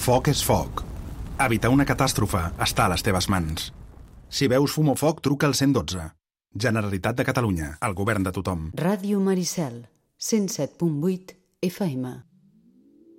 Foc és foc. Evitar una catàstrofe està a les teves mans. Si veus fum o foc, truca al 112. Generalitat de Catalunya, el govern de tothom. Ràdio Maricel, 107.8 FM.